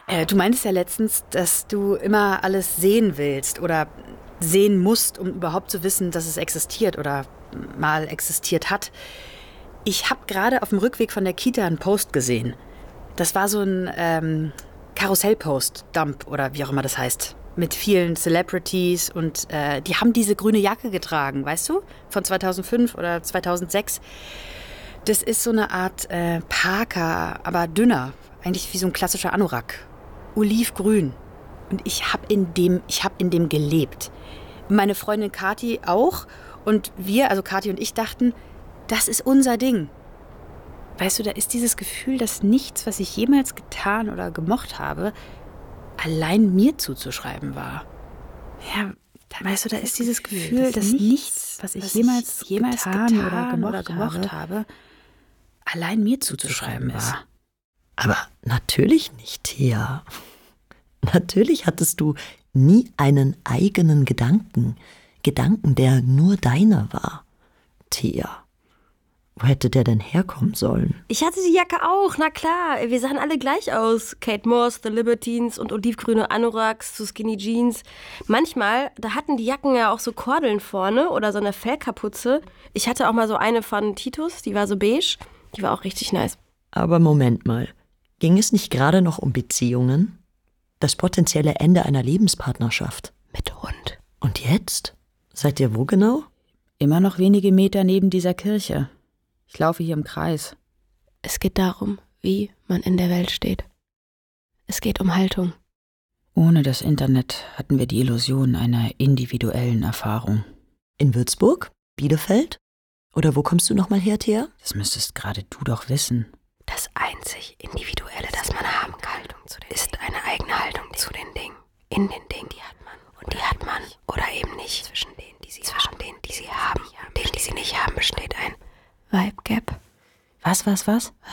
Du meintest ja letztens, dass du immer alles sehen willst oder sehen musst, um überhaupt zu wissen, dass es existiert oder mal existiert hat. Ich habe gerade auf dem Rückweg von der Kita einen Post gesehen. Das war so ein Karussellpost, Dump oder wie auch immer das heißt. Mit vielen Celebrities und die haben diese grüne Jacke getragen, weißt du? Von 2005 oder 2006. Das ist so eine Art Parker, aber dünner. Eigentlich wie so ein klassischer Anorak. Olivgrün. Und ich hab in dem gelebt. Meine Freundin Kathi auch. Und wir, also Kathi und ich, dachten, das ist unser Ding. Weißt du, da ist dieses Gefühl, dass nichts, was ich jemals getan oder gemocht habe, allein mir zuzuschreiben war. Ja, weißt du, da ist dieses Gefühl, dass nichts, was ich jemals getan oder gemocht habe, allein mir zuzuschreiben war. Aber natürlich nicht, Thea. Natürlich hattest du nie einen eigenen Gedanken, der nur deiner war. Thea, wo hätte der denn herkommen sollen? Ich hatte die Jacke auch, na klar. Wir sahen alle gleich aus. Kate Moss, The Libertines und olivgrüne Anoraks zu Skinny Jeans. Manchmal, da hatten die Jacken ja auch so Kordeln vorne oder so eine Fellkapuze. Ich hatte auch mal so eine von Titus, die war so beige. Die war auch richtig nice. Aber Moment mal, ging es nicht gerade noch um Beziehungen? Das potenzielle Ende einer Lebenspartnerschaft. Mit Hund. Und jetzt? Seid ihr wo genau? Immer noch wenige Meter neben dieser Kirche. Ich laufe hier im Kreis. Es geht darum, wie man in der Welt steht. Es geht um Haltung. Ohne das Internet hatten wir die Illusion einer individuellen Erfahrung. In Würzburg? Bielefeld? Oder wo kommst du nochmal her, Thea? Das müsstest gerade du doch wissen. Das einzig Individuelle, das man haben kann, ist eine eigene Haltung zu den Dingen. In den Dingen, die hat man. Und die hat man oder eben nicht. Zwischen denen, die sie haben, denen, die sie nicht haben, besteht ein Vibe Gap. Was? Was?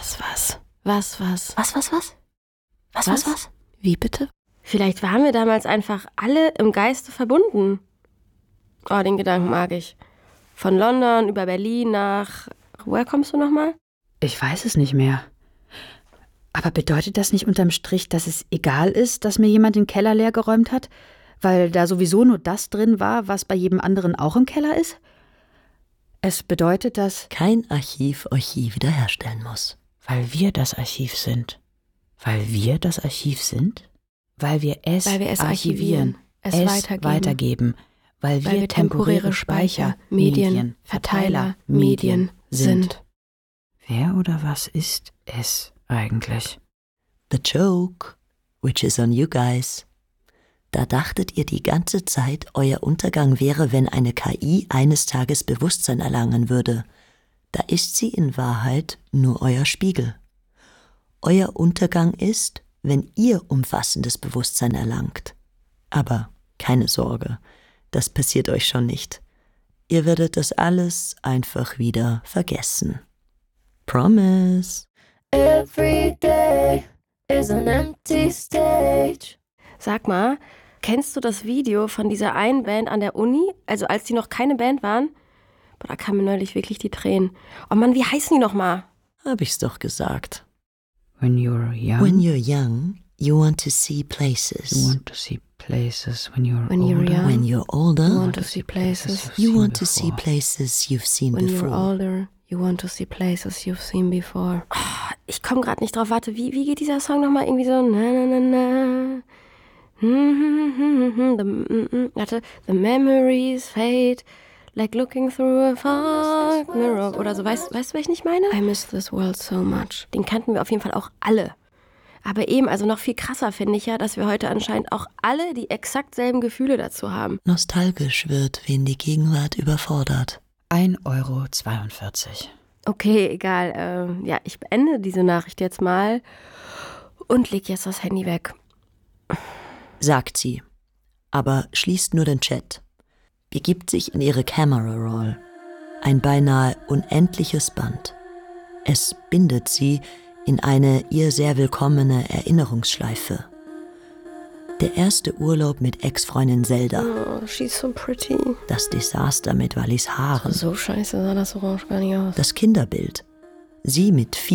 Wie bitte? Vielleicht waren wir damals einfach alle im Geiste verbunden. Oh, den Gedanken mag ich. Von London über Berlin nach... Woher kommst du nochmal? Ich weiß es nicht mehr. Aber bedeutet das nicht unterm Strich, dass es egal ist, dass mir jemand den Keller leer geräumt hat? Weil da sowieso nur das drin war, was bei jedem anderen auch im Keller ist? Es bedeutet, dass kein Archiv euch je wiederherstellen muss. Weil wir das Archiv sind. Weil wir das Archiv sind? Weil wir es archivieren, es weitergeben. Weil wir temporäre Speicher, Medien, Verteiler, Medien sind. Wer oder was ist es eigentlich? The joke, which is on you guys. Da dachtet ihr die ganze Zeit, euer Untergang wäre, wenn eine KI eines Tages Bewusstsein erlangen würde. Da ist sie in Wahrheit nur euer Spiegel. Euer Untergang ist, wenn ihr umfassendes Bewusstsein erlangt. Aber keine Sorge, das passiert euch schon nicht. Ihr werdet das alles einfach wieder vergessen. Promise. Every day is an empty stage. Sag mal, kennst du das Video von dieser einen Band an der Uni? Also als die noch keine Band waren? Boah, da kamen mir neulich wirklich die Tränen. Oh Mann, wie heißen die nochmal? Hab ich's doch gesagt. When you're young. When you're young, you want to see places. You want to see places. When you're older. Young, when you're older, you want to see places. You want to see places you've seen when before. When you're older, you want to see places you've seen before. Oh, ich komme gerade nicht drauf. Warte, wie geht dieser Song nochmal? Irgendwie so na na na na. Warte, the memories fade like looking through a fog mirror oder so. Weißt du, was ich nicht meine? I miss this world so much. Den kannten wir auf jeden Fall auch alle. Aber eben, also noch viel krasser finde ich ja, dass wir heute anscheinend auch alle die exakt selben Gefühle dazu haben. Nostalgisch wird, wen die Gegenwart überfordert. 1,42 €. Okay, egal. Ja, ich beende diese Nachricht jetzt mal und leg jetzt das Handy weg. Sagt sie, aber schließt nur den Chat, begibt sich in ihre Camera Roll, ein beinahe unendliches Band. Es bindet sie in eine ihr sehr willkommene Erinnerungsschleife. Der erste Urlaub mit Ex-Freundin Zelda. Oh, she's so pretty. Das Desaster mit Wallis Haaren. So scheiße sah das Orange gar nicht aus. Das Kinderbild. Sie mit 4,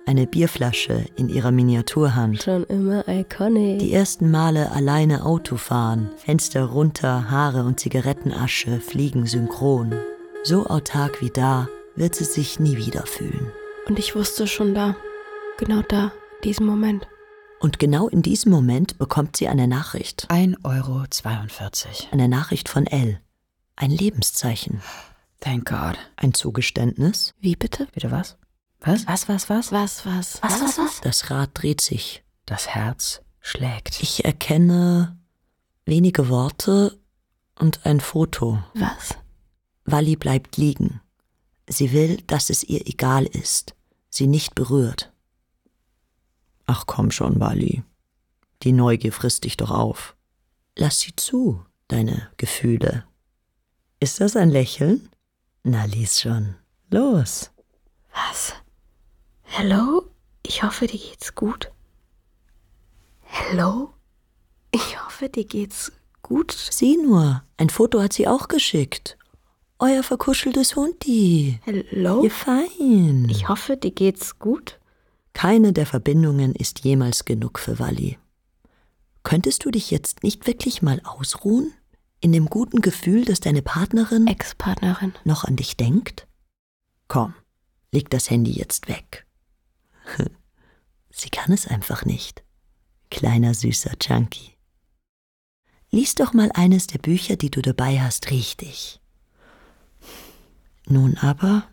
eine Bierflasche in ihrer Miniaturhand. Schon immer iconic. Die ersten Male alleine Auto fahren, Fenster runter, Haare und Zigarettenasche fliegen synchron. So autark wie da wird sie sich nie wieder fühlen. Und ich wusste schon genau da, diesen Moment. Und genau in diesem Moment bekommt sie eine Nachricht. 1,42 €. Eine Nachricht von Elle. Ein Lebenszeichen. Thank God. Ein Zugeständnis. Wie bitte? Bitte was? Was? Was? Das Rad dreht sich. Das Herz schlägt. Ich erkenne wenige Worte und ein Foto. Was? Wally bleibt liegen. Sie will, dass es ihr egal ist, sie nicht berührt. Ach komm schon, Wally. Die Neugier frisst dich doch auf. Lass sie zu, deine Gefühle. Ist das ein Lächeln? Na, lies schon. Los. Was? Hello? Ich hoffe, dir geht's gut. Hello? Ich hoffe, dir geht's gut. Sieh nur, ein Foto hat sie auch geschickt. Euer verkuscheltes Hundi. Hello? Ihr fein. Ich hoffe, dir geht's gut. Keine der Verbindungen ist jemals genug für Wally. Könntest du dich jetzt nicht wirklich mal ausruhen? In dem guten Gefühl, dass deine Partnerin, Ex-Partnerin, noch an dich denkt? Komm, leg das Handy jetzt weg. Sie kann es einfach nicht. Kleiner süßer Chunky. Lies doch mal eines der Bücher, die du dabei hast, richtig. Nun aber,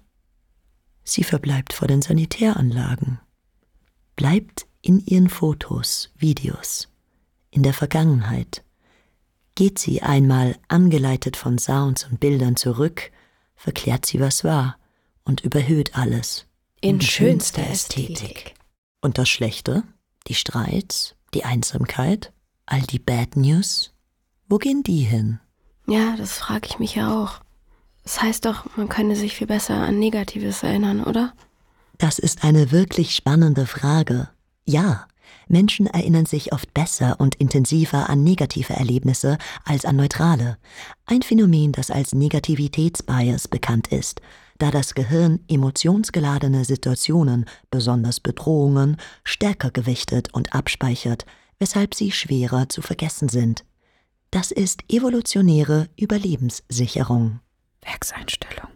sie verbleibt vor den Sanitäranlagen. Bleibt in ihren Fotos, Videos, in der Vergangenheit. Geht sie einmal angeleitet von Sounds und Bildern zurück, verklärt sie, was war und überhöht alles. in schönster Ästhetik. Und das Schlechte, die Streits, die Einsamkeit, all die Bad News, wo gehen die hin? Ja, das frage ich mich ja auch. Das heißt doch, man könne sich viel besser an Negatives erinnern, oder? Das ist eine wirklich spannende Frage. Ja, Menschen erinnern sich oft besser und intensiver an negative Erlebnisse als an neutrale. Ein Phänomen, das als Negativitätsbias bekannt ist, da das Gehirn emotionsgeladene Situationen, besonders Bedrohungen, stärker gewichtet und abspeichert, weshalb sie schwerer zu vergessen sind. Das ist evolutionäre Überlebenssicherung. Werkseinstellung.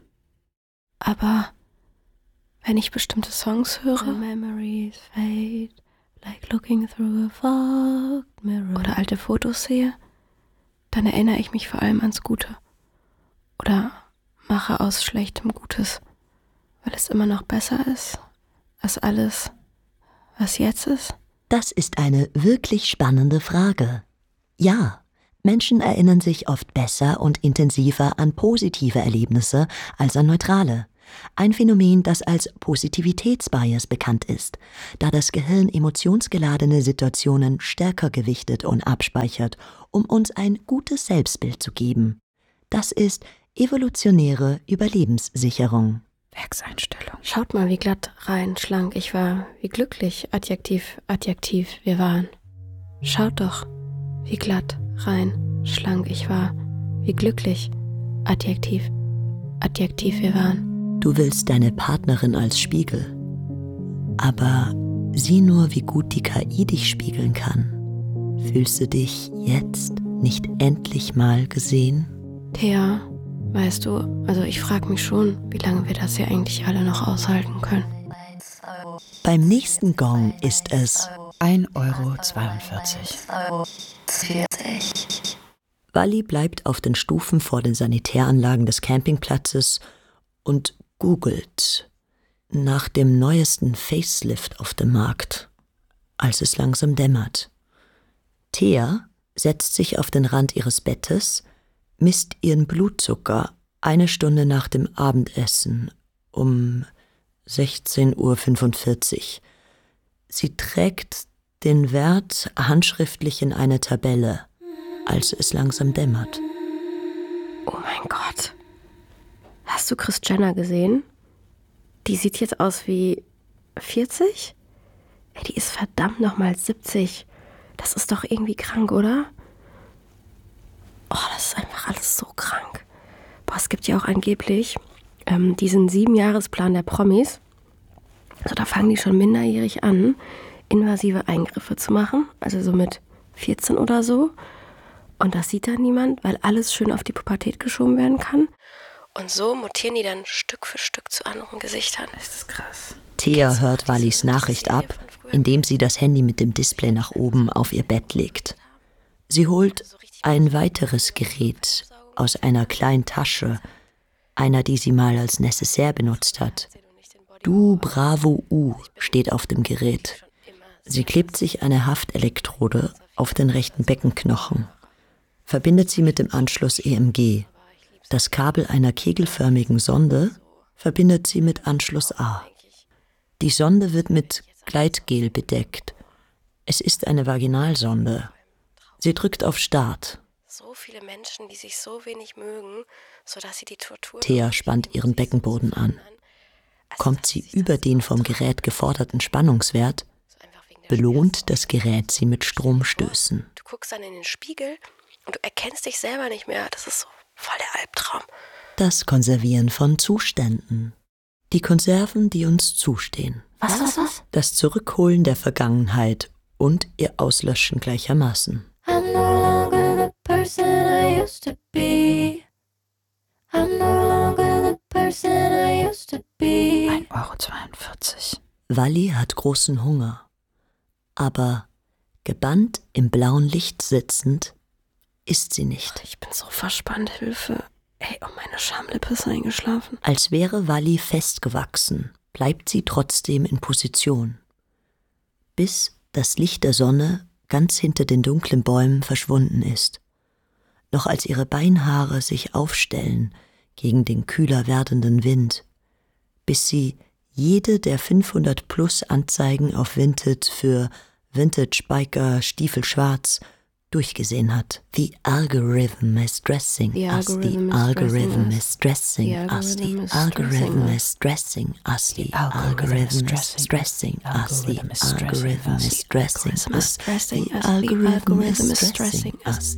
Aber wenn ich bestimmte Songs höre, memories fade, like looking through a fogged mirror, oder alte Fotos sehe, dann erinnere ich mich vor allem ans Gute. Oder mache aus Schlechtem Gutes, weil es immer noch besser ist als alles, was jetzt ist. Das ist eine wirklich spannende Frage. Ja, Menschen erinnern sich oft besser und intensiver an positive Erlebnisse als an neutrale. Ein Phänomen, das als Positivitätsbias bekannt ist, da das Gehirn emotionsgeladene Situationen stärker gewichtet und abspeichert, um uns ein gutes Selbstbild zu geben. Das ist evolutionäre Überlebenssicherung. Werkseinstellung. Schaut mal, wie glatt, rein, schlank ich war, wie glücklich, Adjektiv, wir waren. Schaut doch, wie glatt, rein, schlank ich war, wie glücklich, Adjektiv, wir waren. Du willst deine Partnerin als Spiegel. Aber sieh nur, wie gut die KI dich spiegeln kann. Fühlst du dich jetzt nicht endlich mal gesehen? Thea, weißt du, also ich frage mich schon, wie lange wir das hier eigentlich alle noch aushalten können. Beim nächsten Gong ist es 1,42 €. Wally bleibt auf den Stufen vor den Sanitäranlagen des Campingplatzes und googelt nach dem neuesten Facelift auf dem Markt, als es langsam dämmert. Thea setzt sich auf den Rand ihres Bettes, misst ihren Blutzucker 1 Stunde nach dem Abendessen um 16:45 Uhr. Sie trägt den Wert handschriftlich in eine Tabelle, als es langsam dämmert. Oh mein Gott. Hast du Kris Jenner gesehen? Die sieht jetzt aus wie 40? Ey, die ist verdammt nochmal 70. Das ist doch irgendwie krank, oder? Oh, das ist einfach alles so krank. Boah, es gibt ja auch angeblich diesen 7-Jahresplan der Promis. Also da fangen die schon minderjährig an, invasive Eingriffe zu machen, also so mit 14 oder so. Und das sieht dann niemand, weil alles schön auf die Pubertät geschoben werden kann. Und so mutieren die dann Stück für Stück zu anderen Gesichtern. Das ist krass. Thea hört Wallis Nachricht ab, indem sie das Handy mit dem Display nach oben auf ihr Bett legt. Sie holt ein weiteres Gerät aus einer kleinen Tasche, einer, die sie mal als Necessaire benutzt hat. Du Bravo U steht auf dem Gerät. Sie klebt sich eine Haftelektrode auf den rechten Beckenknochen, verbindet sie mit dem Anschluss EMG. Das Kabel einer kegelförmigen Sonde verbindet sie mit Anschluss A. Die Sonde wird mit Gleitgel bedeckt. Es ist eine Vaginalsonde. Sie drückt auf Start. So viele Menschen, die sich so wenig mögen, sodass sie die Tortur... Thea spannt ihren Beckenboden an. Kommt sie über den vom Gerät geforderten Spannungswert, belohnt das Gerät sie mit Stromstößen. Du guckst dann in den Spiegel und du erkennst dich selber nicht mehr. Das ist so voll der Albtraum. Das Konservieren von Zuständen. Die Konserven, die uns zustehen. Was? Das Zurückholen der Vergangenheit und ihr Auslöschen gleichermaßen. I'm no longer the person I used to be. I'm no longer the person I used to be. 1,42 €. Walli hat großen Hunger. Aber gebannt im blauen Licht sitzend, isst sie nicht. Ich bin so verspannt, Hilfe. Ey, oh, meine Schamlippe ist eingeschlafen. Als wäre Walli festgewachsen, bleibt sie trotzdem in Position. Bis das Licht der Sonne ganz hinter den dunklen Bäumen verschwunden ist. Noch als ihre Beinhaare sich aufstellen gegen den kühler werdenden Wind, bis sie jede der 500+ Anzeigen auf Vinted für Vintage Biker Stiefel schwarz durchgesehen hat. The algorithm is dressing us. The algorithm is dressing us. The algorithm is dressing us. The algorithm is dressing us. The algorithm is dressing us. The algorithm is dressing us.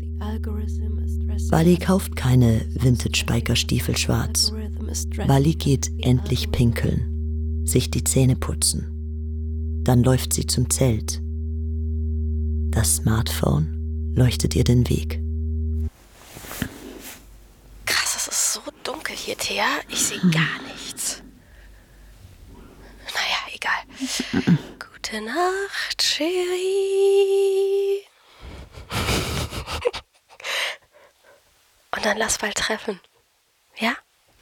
Walli kauft keine Vintage Biker Stiefel schwarz. Walli geht endlich pinkeln, sich die Zähne putzen. Dann läuft sie zum Zelt. Das Smartphone leuchtet ihr den Weg. Krass, es ist so dunkel hier, Thea. Ich sehe gar nichts. Naja, egal. Gute Nacht, Chérie. Und dann lass bald treffen. Ja?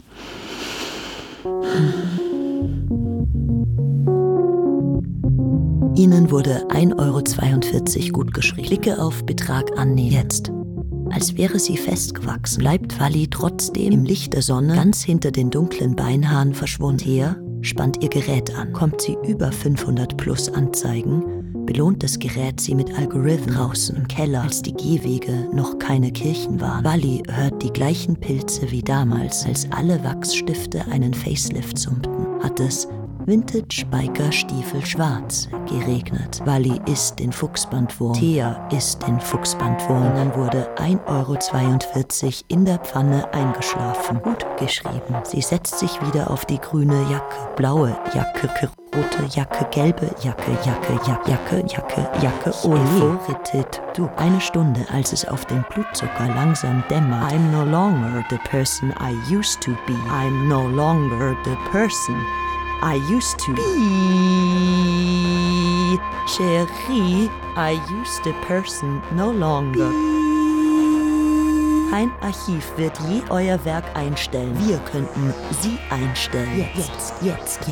Ihnen wurde 1,42 € gutgeschrieben. Klicke auf Betrag annehmen. Jetzt. Als wäre sie festgewachsen, bleibt Walli trotzdem im Licht der Sonne ganz hinter den dunklen Beinhaaren verschwunden. Thea spannt ihr Gerät an. Kommt sie über 500+ Anzeigen, belohnt das Gerät sie mit Algorithmen draußen im Keller, als die Gehwege noch keine Kirchen waren. Walli hört die gleichen Pilze wie damals, als alle Wachsstifte einen Facelift summten. Hat es Vintage Biker Stiefel schwarz geregnet. Walli isst den Fuchsbandwurm. Thea isst den Fuchsbandwurm. Ihnen wurde 1,42 € in der Pfanne eingeschlafen. Gut geschrieben. Sie setzt sich wieder auf die grüne Jacke. Blaue Jacke, rote Jacke, gelbe Jacke, Jacke, oh je. Du, eine Stunde, als es auf den Blutzucker langsam dämmert. I'm no longer the person I used to be. I'm no longer the person I used to be. Chérie, I used the person no longer. Kein Archiv wird je euer Werk einstellen. Wir könnten sie einstellen. Jetzt.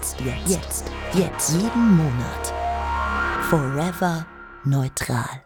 Jeden Monat. Forever neutral.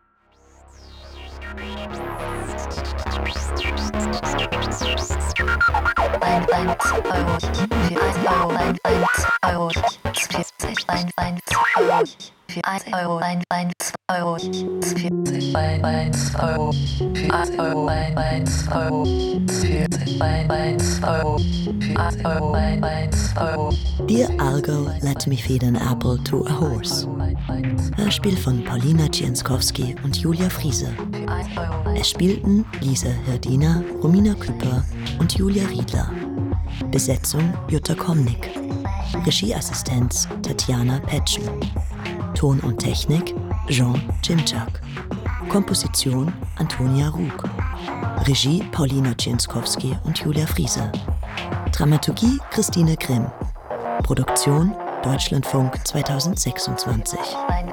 Dear Argo, let me feed an apple to a horse. Hörspiel von Paulina Cienskowski und Julia Friese. Es spielten Lisa Hirdina, Romina Küpper und Julia Riedler. Besetzung Jutta Komnick. Regieassistenz Tatjana Petschen. Ton und Technik Jean Cimczak. Komposition Antonia Rug. Regie Paulina Cienskowski und Julia Friese. Dramaturgie Christine Grimm. Produktion Deutschlandfunk 2026.